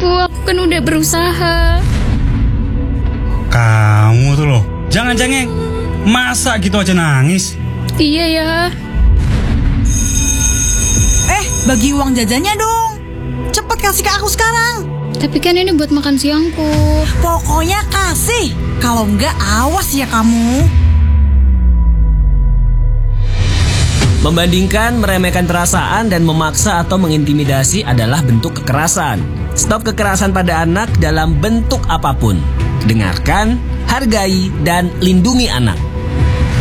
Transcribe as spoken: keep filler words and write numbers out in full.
Bu, aku kan udah berusaha. Kamu tuh loh, jangan cengeng. Masa gitu aja nangis? Iya ya. Eh, bagi uang jajannya dong. Cepet kasih ke aku sekarang. Tapi kan ini buat makan siangku. Pokoknya kasih. Kalau enggak, awas ya kamu. Membandingkan, meremehkan perasaan, dan memaksa atau mengintimidasi adalah bentuk kekerasan. Stop kekerasan pada anak dalam bentuk apapun. Dengarkan, hargai, dan lindungi anak.